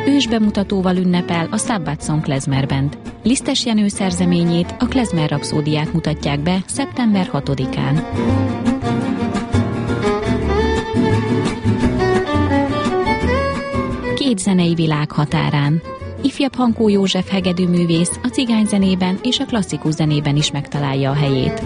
Ősbemutatóval ünnepel a Sabbath Song Klezmer Band. Lisztes Jenő szerzeményét, a Klezmer rapszódiát mutatják be szeptember 6-án. Két zenei világ határán. Ifjabb Hankó József hegedűművész a cigányzenében és a klasszikus zenében is megtalálja a helyét.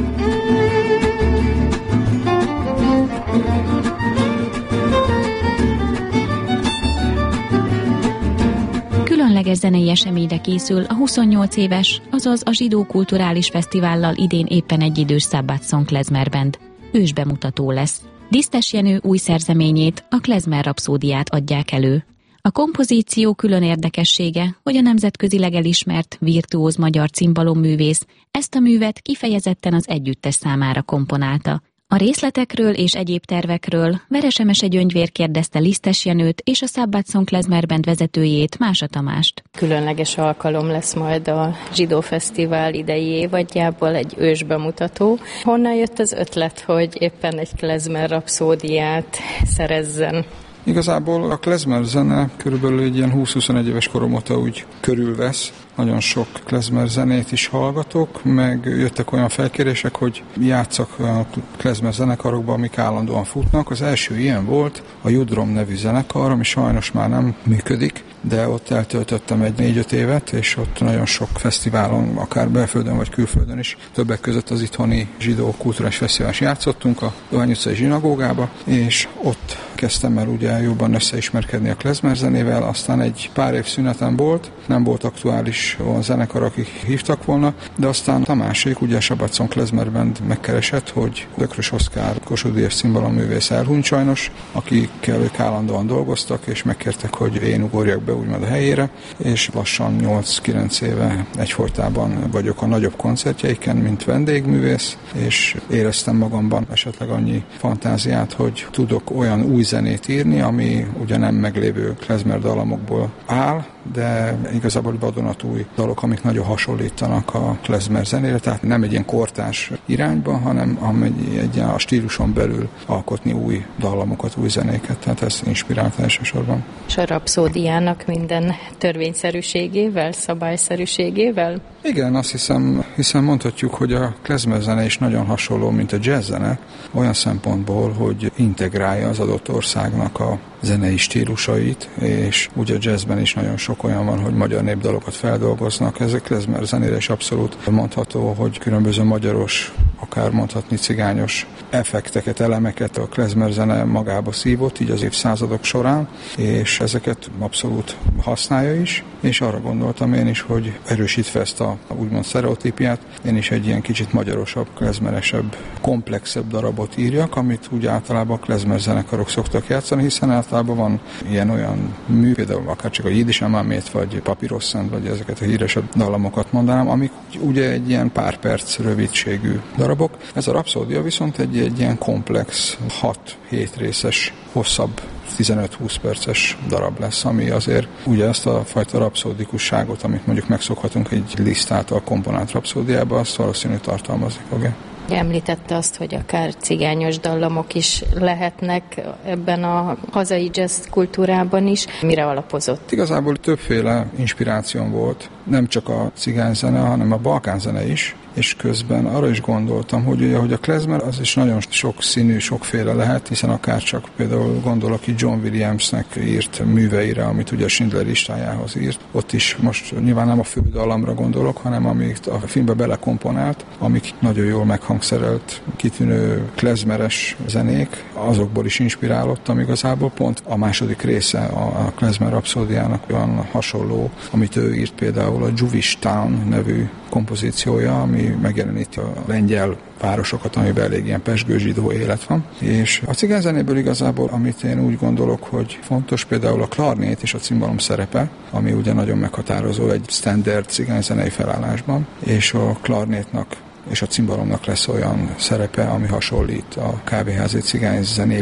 Különleges zenei eseményre készül a 28 éves, azaz a Zsidó Kulturális Fesztivállal idén éppen egyidős Sabbath Song Klezmer Band. Ősbemutató lesz. Lisztes Jenő új szerzeményét, a Klezmer rapszódiát adják elő. A kompozíció külön érdekessége, hogy a nemzetközileg elismert, virtuóz magyar cimbalomművész ezt a művet kifejezetten az együttes számára komponálta. A részletekről és egyéb tervekről Veresemese Gyöngyvér kérdezte Lisztes Jenőt és a Sabbath Song Klezmer Band vezetőjét, Mása Tamást. Különleges alkalom lesz majd a Zsidó Fesztivál idei évadjából egy ősbemutató. Honnan jött az ötlet, hogy éppen egy klezmer rapszódiát szerezzen? Igazából a klezmer zene körülbelül egy ilyen 20-21 éves korom óta úgy körülvesz. Nagyon sok klezmer zenét is hallgatok, meg jöttek olyan felkérések, hogy játsszak a klezmer zenekarokban, amik állandóan futnak. Az első ilyen volt a Judrom nevű zenekar, ami sajnos már nem működik, de ott eltöltöttem egy 4-5 évet, és ott nagyon sok fesztiválon, akár belföldön vagy külföldön is, többek között az itthoni Zsidó Kulturális Fesztiválon játszottunk a Dohány utcai zsinagógába, és ott kezdtem el ugye jobban összeismerkedni a klezmer zenével, aztán egy pár év szünetem volt, nem volt aktuális a zenekar, akik hívtak volna, de aztán Tamásék, ugye a Sabbath Song Klezmer Band megkeresett, hogy Dökrös Oszkár, Kossuth Díjas cimbalomművész elhunyt sajnos, akikkel ők állandóan dolgoztak, és megkértek, hogy én ugorjak be úgymond a helyére, és lassan 8-9 éve egyfolytában vagyok a nagyobb koncertjeiken, mint vendégművész, és éreztem magamban esetleg annyi fantáziát, hogy tudok olyan új zenét írni, ami ugye nem meglévő klezmer dallamokból áll, de igazából vadonatúj dalok, amik nagyon hasonlítanak a klezmer zenére, tehát nem egy ilyen kortárs irányba, hanem egy a stíluson belül alkotni új dallamokat, új zenéket, tehát ez inspirált elsősorban. És a rapszódiának minden törvényszerűségével, szabályszerűségével? Igen, azt hiszem mondhatjuk, hogy a klezmer zene is nagyon hasonló, mint a jazz zene, olyan szempontból, hogy integrálja az adott országnak a zenei stílusait, és ugye a jazzben is nagyon sok olyan van, hogy magyar népdalokat feldolgoznak. Ezek klezmer zenére is abszolút mondható, hogy különböző magyaros, akár mondhatni cigányos effekteket, elemeket a klezmer zene magába szívott, így az évszázadok során, és ezeket abszolút használja is, és arra gondoltam én is, hogy erősítve ezt a úgymond sztereotípiát, én is egy ilyen kicsit magyarosabb, klezmeresebb, komplexebb darabot írjak, amit úgy általában a klezmer zenekarok szoktak játszani, hiszen általában van ilyen-olyan mű, például akár csak a Jiddisch Amálmét, vagy Papírosszent, vagy ezeket a híresebb dallamokat mondanám, amik ugye egy ilyen pár perc rövidségű darabok. Ez a rapszódia viszont egy ilyen komplex, 6-7 részes, hosszabb 15-20 perces darab lesz, ami azért ugye ezt a fajta rapszódikusságot, amit mondjuk megszokhatunk egy Liszt által komponált rapszódiába, azt valószínűleg tartalmazni fogja. Említette azt, hogy akár cigányos dallamok is lehetnek ebben a hazai jazz kultúrában is. Mire alapozott? Igazából többféle inspirációm volt, nem csak a cigányzene, hanem a balkánzene is, és közben arra is gondoltam, hogy ugye, hogy a klezmer az is nagyon sok színű, sokféle lehet, hiszen akár csak például gondolok ki John Williamsnek írt műveire, amit ugye a Schindler listájához írt. Ott is most nyilván nem a fő dallamra gondolok, hanem amit a filmbe belekomponált, amik nagyon jól meghangszerelt, kitűnő klezmeres zenék, azokból is inspirálódtam igazából. Pont a második része a klezmer rapszódiának olyan hasonló, amit ő írt például a Jewish Town nevű kompozíciója, ami megjeleníti a lengyel városokat, amiben elég ilyen pezsgő zsidó élet van. És a cigányzenéből igazából, amit én úgy gondolok, hogy fontos, például a klarnét és a cimbalom szerepe, ami ugye nagyon meghatározó egy standard cigányzenei felállásban, és a klarnétnak és a cimbalomnak lesz olyan szerepe, ami hasonlít a kávéházi cigányzenében